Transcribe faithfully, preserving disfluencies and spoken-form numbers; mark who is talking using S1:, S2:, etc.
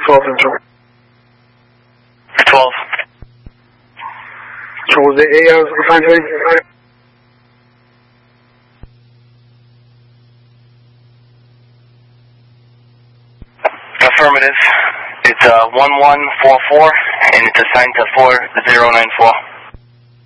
S1: twelve Central.
S2: twelve.
S1: Triple Z A, I was assigned to you.
S2: Affirmative. It's uh, one one four four, and it's assigned to four zero nine four.